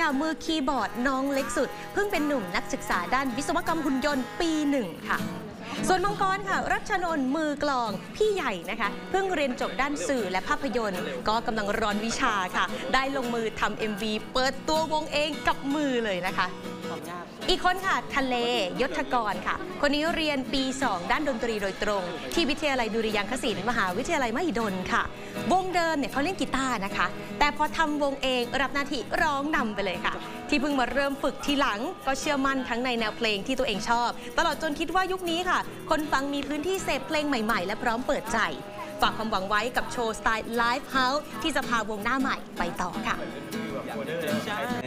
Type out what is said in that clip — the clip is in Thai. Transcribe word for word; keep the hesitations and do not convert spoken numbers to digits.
ค่ะมือคีย์บอร์ดน้องเล็กสุดเพิ่งเป็นหนุ่มนักศึกษาด้านวิศวกรรมหุ่นยนต์ปีหนึ่งค่ะส่วนมังกรค่ะรัชนนท์มือกลองพี่ใหญ่นะคะเพิ่งเรียนจบด้านสื่อและภาพยนตร์ก็กำลังร้อนวิชาค่ะได้ลงมือทำ เอ็ม วี เปิดตัววงเองกับมือเลยนะคะอีกคนค่ะทะเลยศกรค่ะคนนี้เรียนปีสองด้านดนตรีโดยตรงที่วิทยาลัยดุริยางคศิลป์มหาวิทยาลัยมหิดลค่ะวงเดิมเนี่ยเขาเล่นกีตาร์นะคะแต่พอทำวงเองรับหน้าที่ร้องนำไปเลยค่ะที่เพิ่งมาเริ่มฝึกทีหลังก็เชื่อมั่นทั้งในแนวเพลงที่ตัวเองชอบตลอดจนคิดว่ายุคนี้ค่ะคนฟังมีพื้นที่เสพเพลงใหม่ๆและพร้อมเปิดใจฝากความหวังไว้กับโชว์สไตล์ไลฟ์เฮาส์ที่จะพาวงหน้าใหม่ไปต่อค่ะ